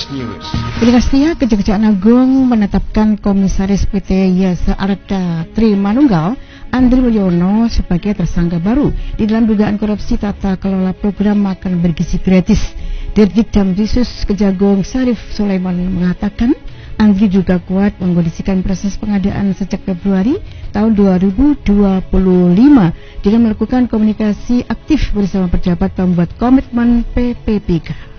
Fresh News. Pilih Kejaksaan Agung menetapkan Komisaris PT Yasa Arta Trimanunggal Andri Mulyono sebagai tersangka baru di dalam dugaan korupsi tata kelola program makan bergizi gratis. Dirdik Damrisus Kejagung Syarif Sulaiman mengatakan Andri juga kuat mengkondisikan proses pengadaan sejak Februari tahun 2025 dengan melakukan komunikasi aktif bersama pejabat pembuat komitmen PPPK.